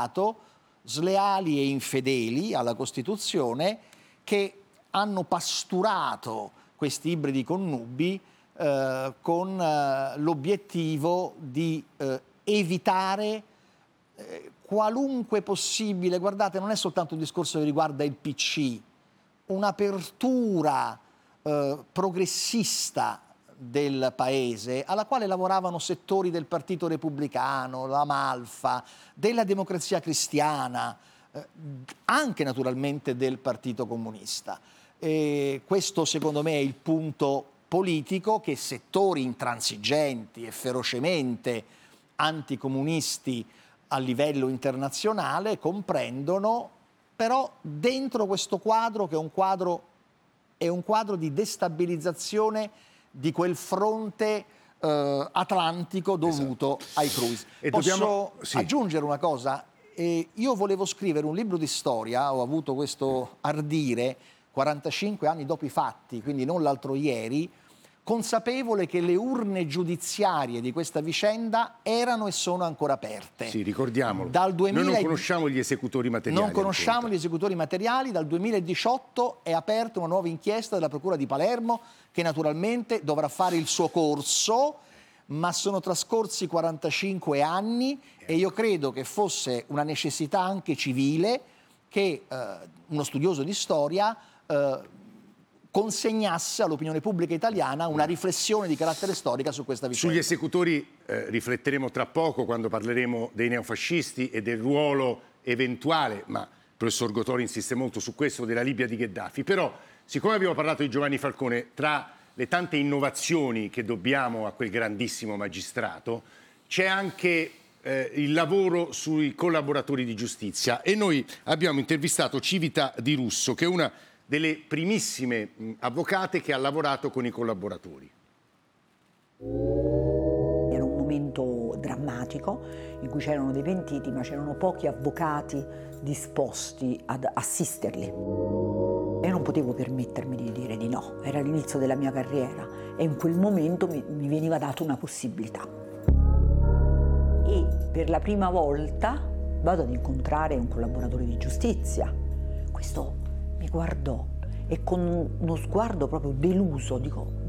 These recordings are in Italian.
Stato, sleali e infedeli alla Costituzione, che hanno pasturato questi ibridi connubi con l'obiettivo di evitare qualunque possibile, guardate, non è soltanto un discorso che riguarda il PC, un'apertura progressista del paese, alla quale lavoravano settori del Partito Repubblicano, la Malfa, della Democrazia Cristiana, anche naturalmente del Partito Comunista. E questo secondo me è il punto politico che settori intransigenti e ferocemente anticomunisti a livello internazionale comprendono, però dentro questo quadro che è un quadro di destabilizzazione di quel fronte atlantico dovuto ai cruise. E Posso aggiungere una cosa? Io volevo scrivere un libro di storia, ho avuto questo ardire 45 anni dopo i fatti, quindi non l'altro ieri, consapevole che le urne giudiziarie di questa vicenda erano e sono ancora aperte. Sì, ricordiamolo. Noi non conosciamo gli esecutori materiali. Non conosciamo gli esecutori materiali. Dal 2018 è aperta una nuova inchiesta della Procura di Palermo che naturalmente dovrà fare il suo corso, ma sono trascorsi 45 anni e io credo che fosse una necessità anche civile che uno studioso di storia consegnasse all'opinione pubblica italiana una riflessione di carattere storica su questa vicenda. Sugli esecutori rifletteremo tra poco quando parleremo dei neofascisti e del ruolo eventuale, ma il professor Gotori insiste molto su questo, della Libia di Gheddafi. Però, siccome abbiamo parlato di Giovanni Falcone, tra le tante innovazioni che dobbiamo a quel grandissimo magistrato, c'è anche il lavoro sui collaboratori di giustizia e noi abbiamo intervistato Civita Di Russo, che è una delle primissime avvocate che ha lavorato con i collaboratori. Era un momento drammatico in cui c'erano dei pentiti, ma c'erano pochi avvocati disposti ad assisterli. E non potevo permettermi di dire di no, era l'inizio della mia carriera e in quel momento mi veniva data una possibilità. E per la prima volta vado ad incontrare un collaboratore di giustizia. Questo mi guardò e con uno sguardo proprio deluso,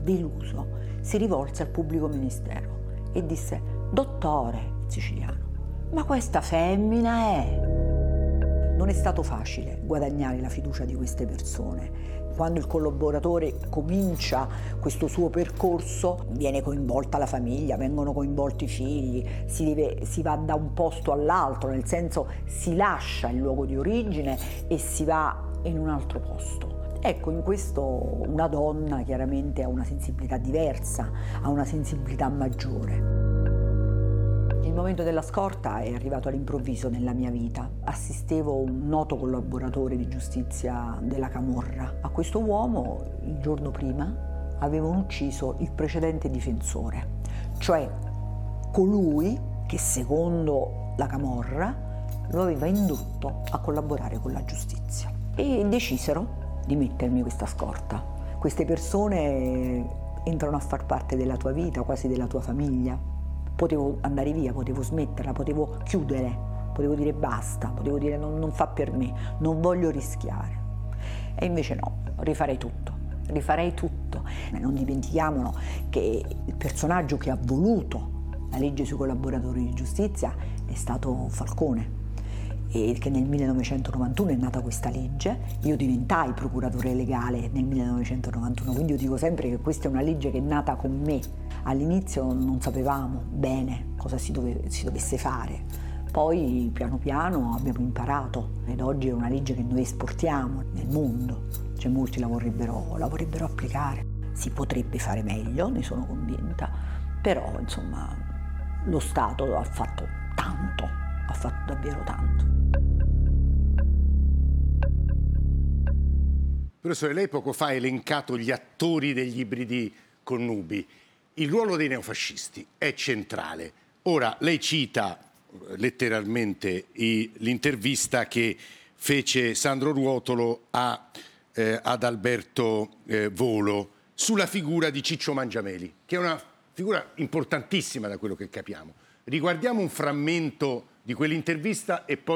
si rivolse al pubblico ministero e disse: dottore, siciliano, ma questa femmina è... Non è stato facile guadagnare la fiducia di queste persone. Quando il collaboratore comincia questo suo percorso viene coinvolta la famiglia, vengono coinvolti i figli, si va da un posto all'altro, nel senso si lascia il luogo di origine e si va in un altro posto. Ecco, in questo una donna chiaramente ha una sensibilità diversa, ha una sensibilità maggiore. Il momento della scorta è arrivato all'improvviso nella mia vita. Assistevo un noto collaboratore di giustizia della Camorra. A questo uomo, il giorno prima, avevano ucciso il precedente difensore, cioè colui che, secondo la Camorra, lo aveva indotto a collaborare con la giustizia. E decisero di mettermi questa scorta. Queste persone entrano a far parte della tua vita, quasi della tua famiglia. Potevo andare via, potevo smetterla, potevo chiudere, potevo dire basta, potevo dire non fa per me, non voglio rischiare. E invece no, rifarei tutto. Non dimentichiamolo che il personaggio che ha voluto la legge sui collaboratori di giustizia è stato Falcone, e che nel 1991 è nata questa legge. Io diventai procuratore legale nel 1991, quindi io dico sempre che questa è una legge che è nata con me. All'inizio non sapevamo bene cosa si dovesse fare, poi piano piano abbiamo imparato ed oggi è una legge che noi esportiamo nel mondo, cioè molti la vorrebbero applicare. Si potrebbe fare meglio, ne sono convinta, però insomma lo Stato ha fatto tanto, ha fatto davvero tanto. Professore, lei poco fa ha elencato gli attori degli ibridi connubi. Il ruolo dei neofascisti è centrale. Ora, lei cita letteralmente l'intervista che fece Sandro Ruotolo ad Alberto Volo sulla figura di Ciccio Mangiameli, che è una figura importantissima da quello che capiamo. Riguardiamo un frammento di quell'intervista e poi